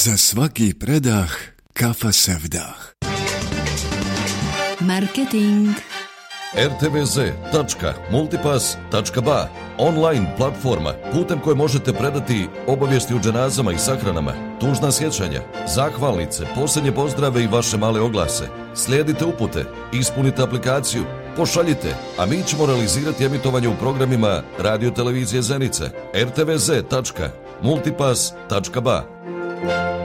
Za svaki predah kafa sevdah. Marketing. rtvz.multipass.ba, online platforma putem koje možete predati obavijesti o dženazama i sahranama, tužna sjećanja, zahvalnice, posljednje pozdrave i vaše male oglase. Slijedite upute, ispunite aplikaciju, pošaljite, a mi ćemo realizirati emitovanje u programima Radio Televizije Zenica. rtvz.multipass.ba.